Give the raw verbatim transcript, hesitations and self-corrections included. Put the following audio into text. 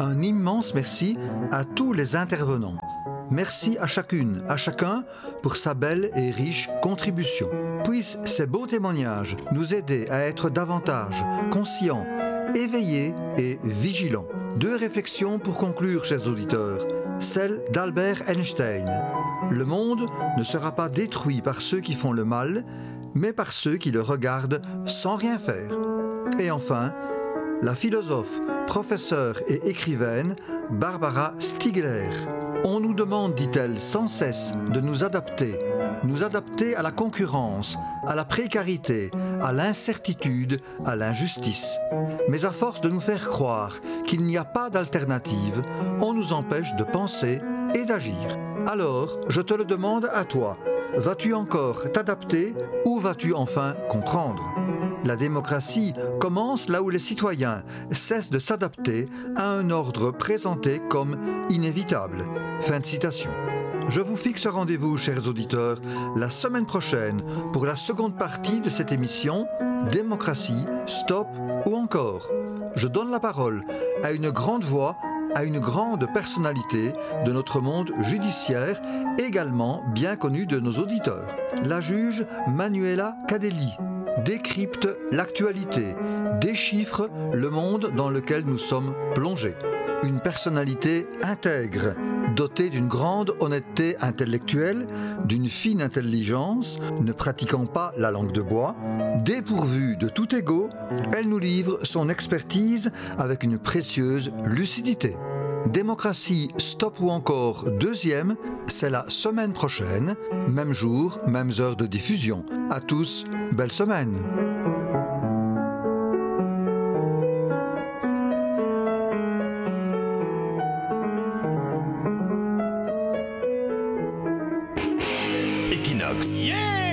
Un immense merci à tous les intervenants. Merci à chacune, à chacun pour sa belle et riche contribution. Puissent ces beaux témoignages nous aider à être davantage conscients, éveillés et vigilants. Deux réflexions pour conclure, chers auditeurs. Celle d'Albert Einstein. Le monde ne sera pas détruit par ceux qui font le mal, mais par ceux qui le regardent sans rien faire. Et enfin, la philosophe, professeure et écrivaine Barbara Stiegler. On nous demande, dit-elle, sans cesse de nous adapter, nous adapter à la concurrence, à la précarité, à l'incertitude, à l'injustice. Mais à force de nous faire croire qu'il n'y a pas d'alternative, on nous empêche de penser et d'agir. Alors, je te le demande à toi, vas-tu encore t'adapter ou vas-tu enfin comprendre ? La démocratie commence là où les citoyens cessent de s'adapter à un ordre présenté comme inévitable. Fin de citation. Je vous fixe rendez-vous, chers auditeurs, la semaine prochaine pour la seconde partie de cette émission Démocratie, stop ou encore. Je donne la parole à une grande voix, à une grande personnalité de notre monde judiciaire, également bien connue de nos auditeurs. La juge Manuela Cadelli décrypte l'actualité, déchiffre le monde dans lequel nous sommes plongés. Une personnalité intègre, dotée d'une grande honnêteté intellectuelle, d'une fine intelligence, ne pratiquant pas la langue de bois, dépourvue de tout ego, elle nous livre son expertise avec une précieuse lucidité. Démocratie, stop ou encore deuxième, c'est la semaine prochaine, même jour, mêmes heures de diffusion. À tous, belle semaine. Equinox. Yeah!